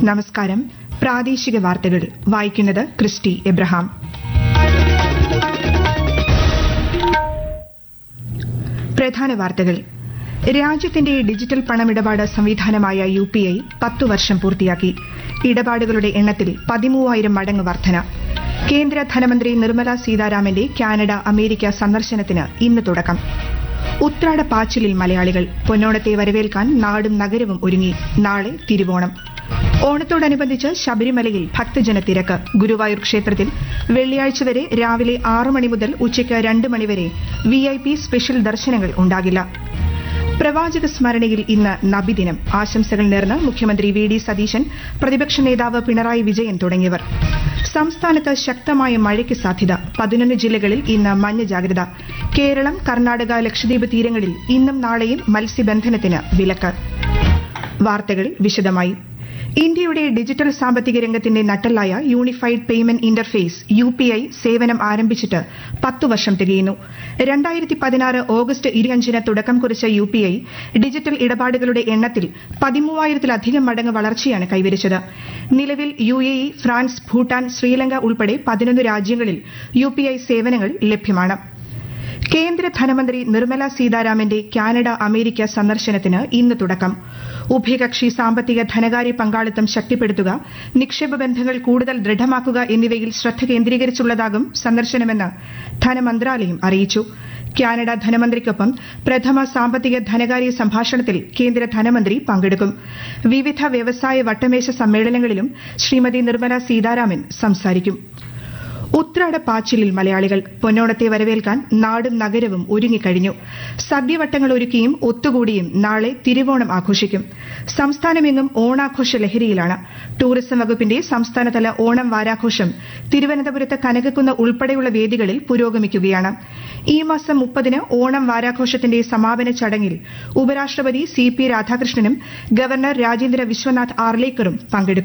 നമസ്കാരം. പ്രാദേശിക വാർത്തകൾ വായിക്കുന്നത് ക്രിസ്റ്റി എബ്രഹാം. പ്രധാന വാർത്തകൾ. രാജ്യത്തിന്റെ ഡിജിറ്റൽ പണമിടപാട് സംവിധാനമായ UPI 10 വർഷം പൂർത്തിയാക്കി. ഇടപാടുകളുടെ എണ്ണത്തിൽ 13,000 മടങ്ങ് വർധന. കേന്ദ്ര ധനമന്ത്രി നിർമ്മല സീതാരാമന്റെ കാനഡ അമേരിക്ക സന്ദർശനത്തിന് ഇന്ന് തുടക്കം. ഉത്രാട പാച്ചിലിൽ മലയാളികൾ. പൊന്നോണത്തെ വരവേൽക്കാൻ നാടും നഗരവും ഒരുങ്ങി. നാളെ തിരുവോണം. ഓണത്തോടനുബന്ധിച്ച് ശബരിമലയിൽ ഭക്തജന തിരക്ക്. ഗുരുവായൂർ ക്ഷേത്രത്തിൽ വെള്ളിയാഴ്ച വരെ രാവിലെ 6 മണി മുതൽ ഉച്ചയ്ക്ക് 2 മണി വരെ VIP സ്പെഷ്യൽ ദർശനങ്ങൾ ഉണ്ടാകില്ല. പ്രവാചക സ്മരണയിൽ ഇന്ന് നബിദിനം. ആശംസകൾ നേർന്ന് മുഖ്യമന്ത്രി VD സതീശൻ, പ്രതിപക്ഷ നേതാവ് പിണറായി വിജയൻ തുടങ്ങിയവർ. സംസ്ഥാനത്ത് ശക്തമായ മഴയ്ക്ക് സാധ്യത. 11 ജില്ലകളിൽ ഇന്ന് മഞ്ഞ ജാഗ്രത. കേരളം, കർണാടക, ലക്ഷദ്വീപ് തീരങ്ങളിൽ ഇന്നും നാളെയും മത്സ്യബന്ധനത്തിന് വിലക്ക്. വാർത്തകൾ വിശദമായി. ഇന്ത്യയുടെ ഡിജിറ്റൽ സാമ്പത്തിക രംഗത്തിന്റെ നട്ടെല്ലായ യൂണിഫൈഡ് പേയ്മെന്റ് ഇന്റർഫേസ് UPI സേവനം ആരംഭിച്ചിട്ട് 10 വർഷം തികയുന്നു. 2016 ഓഗസ്റ്റ് 25 തുടക്കം കുറിച്ച UPI ഡിജിറ്റൽ ഇടപാടുകളുടെ എണ്ണത്തിൽ 13,000-ലധികം മടങ്ങ് വളർച്ചയാണ് കൈവരിച്ചത്. നിലവിൽ UAE, ഫ്രാൻസ്, ഭൂട്ടാൻ, ശ്രീലങ്ക ഉൾപ്പെടെ 11 രാജ്യങ്ങളിൽ UPI സേവനങ്ങൾ ലഭ്യമാണ്. കേന്ദ്ര ധനമന്ത്രി നിർമ്മല സീതാരാമന്റെ കാനഡ അമേരിക്ക സന്ദർശനത്തിന് ഇന്ന് തുടക്കം. ഉഭയകക്ഷി സാമ്പത്തിക ധനകാര്യ പങ്കാളിത്തം ശക്തിപ്പെടുത്തുക, നിക്ഷേപ ബന്ധങ്ങൾ കൂടുതൽ ദൃഢമാക്കുക എന്നിവയിൽ ശ്രദ്ധ കേന്ദ്രീകരിച്ചുള്ളതാകും സന്ദർശനമെന്ന് ധനമന്ത്രാലയം അറിയിച്ചു. കാനഡ ധനമന്ത്രിക്കൊപ്പം പ്രഥമ സാമ്പത്തിക ധനകാര്യ സംഭാഷണത്തിൽ കേന്ദ്ര ധനമന്ത്രി പങ്കെടുക്കും. വിവിധ വ്യവസായ വട്ടമേശ സമ്മേളനങ്ങളിലും ശ്രീമതി നിർമ്മല സീതാരാമൻ സംസാരിക്കും. ഉത്രാട പാച്ചിലിൽ മലയാളികൾ. പൊന്നോണത്തെ വരവേൽക്കാൻ നാടും നഗരവും ഒരുങ്ങിക്കഴിഞ്ഞു. സദ്യവട്ടങ്ങൾ ഒരുക്കിയും ഒത്തുകൂടിയും നാളെ തിരുവോണം ആഘോഷിക്കും. സംസ്ഥാനമെങ്ങും ഓണാഘോഷ ലഹരിയിലാണ്. ടൂറിസം വകുപ്പിന്റെ സംസ്ഥാനതല ഓണം വാരാഘോഷം തിരുവനന്തപുരത്ത് കനകക്കുന്ന് ഉൾപ്പെടെയുള്ള വേദികളിൽ പുരോഗമിക്കുകയാണ്. ഈ മാസം 30-ന് ഓണം വാരാഘോഷത്തിന്റെ സമാപന ചടങ്ങിൽ ഉപരാഷ്ട്രപതി CP രാധാകൃഷ്ണനും ഗവർണർ രാജേന്ദ്ര വിശ്വനാഥ് ആർലേക്കറും പങ്കെടുക്കും.